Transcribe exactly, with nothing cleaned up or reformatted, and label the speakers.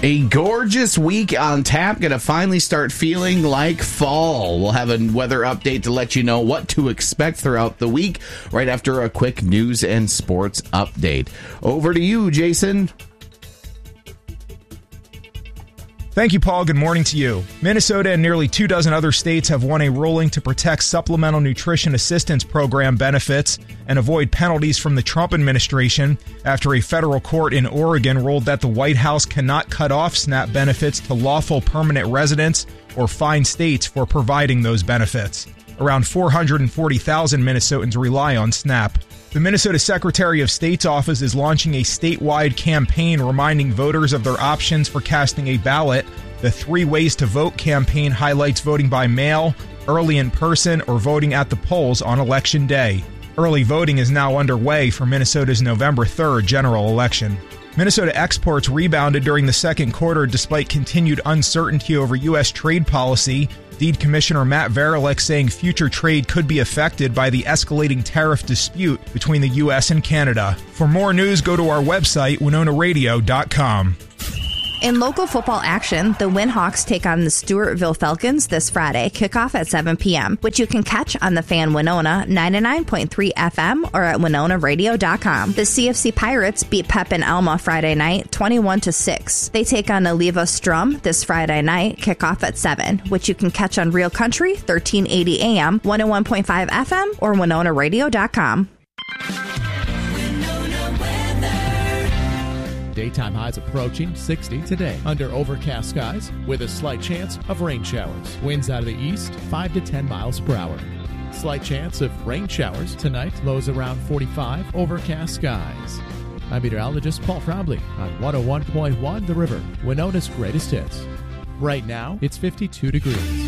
Speaker 1: A gorgeous week on tap. Going to finally start feeling like fall. We'll have a weather update to let you know what to expect throughout the week right after a quick news and sports update. Over to you, Jason.
Speaker 2: Thank you, Paul. Good morning to you. Minnesota and nearly two dozen other states have won a ruling to protect Supplemental Nutrition Assistance Program benefits and avoid penalties from the Trump administration after a federal court in Oregon ruled that the White House cannot cut off SNAP benefits to lawful permanent residents or fine states for providing those benefits. Around four hundred forty thousand Minnesotans rely on SNAP. The Minnesota Secretary of State's office is launching a statewide campaign reminding voters of their options for casting a ballot. The Three Ways to Vote campaign highlights voting by mail, early in person, or voting at the polls on Election Day. Early voting is now underway for Minnesota's November third general election. Minnesota exports rebounded during the second quarter despite continued uncertainty over U S trade policy. Deed Commissioner Matt Varilek saying future trade could be affected by the escalating tariff dispute between the U S and Canada. For more news, go to our website, winona radio dot com.
Speaker 3: In local football action, the Winhawks take on the Stewartville Falcons this Friday, kickoff at seven p.m., which you can catch on the Fan Winona ninety-nine point three F M or at winona radio dot com. The C F C Pirates beat Pep and Alma Friday night twenty-one to six. They take on Aliva Strum this Friday night, kickoff at seven, which you can catch on Real Country thirteen eighty A M, one oh one point five F M or winona radio dot com.
Speaker 4: Daytime highs approaching sixty today under overcast skies with a slight chance of rain showers. Winds out of the east, five to ten miles per hour. Slight chance of rain showers tonight, lows around forty-five, overcast skies. I'm meteorologist Paul Frobley on one oh one point one The River, Winona's greatest hits. Right now, it's fifty-two degrees.